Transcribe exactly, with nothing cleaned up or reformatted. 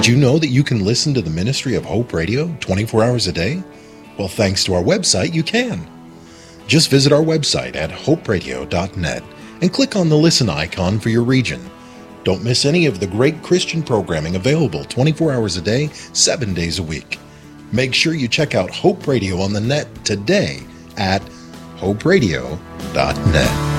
Did you know that you can listen to the ministry of Hope Radio twenty-four hours a day? Well, thanks to our website, you can. Just visit our website at hope radio dot net and click on the listen icon for your region. Don't miss any of the great Christian programming available twenty-four hours a day, seven days a week. Make sure you check out Hope Radio on the net today at hope radio dot net.